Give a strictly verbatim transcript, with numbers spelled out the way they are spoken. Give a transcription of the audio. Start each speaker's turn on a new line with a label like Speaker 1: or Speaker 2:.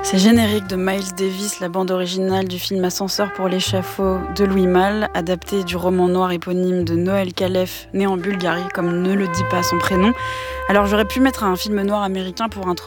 Speaker 1: C'est générique de Miles Davis, la bande originale du film Ascenseur pour l'échafaud de Louis Malle, adapté du roman noir éponyme de Noël Calef, né en Bulgarie, comme ne le dit pas son prénom. Alors j'aurais pu mettre un film noir américain pour introduire